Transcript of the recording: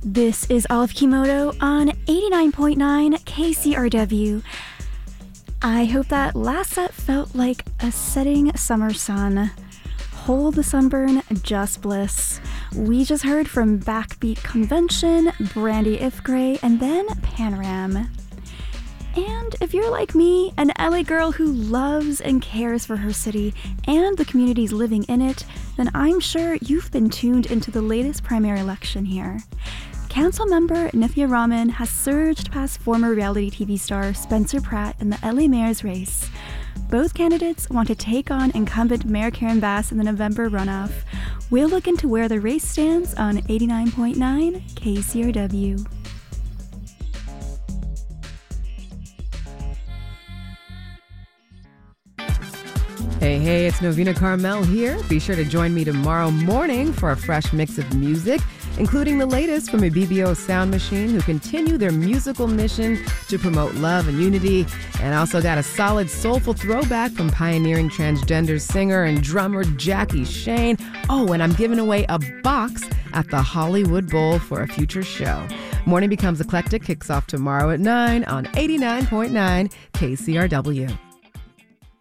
This is Olive Kimoto on 89.9 KCRW. I hope that last set felt like a setting summer sun. Hold the sunburn, just bliss. We just heard from Backbeat Convention, Brandy Ifgray, and then Panoram. And if you're like me, an LA girl who loves and cares for her city and the communities living in it, then I'm sure you've been tuned into the latest primary election here. Council member Nithya Raman has surged past former reality TV star Spencer Pratt in the LA mayor's race. Both candidates want to take on incumbent Mayor Karen Bass in the November runoff. We'll look into where the race stands on 89.9 KCRW. Hey, it's Novena Carmel here. Be sure to join me tomorrow morning for a fresh mix of music, including the latest from a BBO Sound Machine who continue their musical mission to promote love and unity. And also got a solid soulful throwback from pioneering transgender singer and drummer Jackie Shane. Oh, and I'm giving away a box at the Hollywood Bowl for a future show. Morning Becomes Eclectic kicks off tomorrow at 9 on 89.9 KCRW.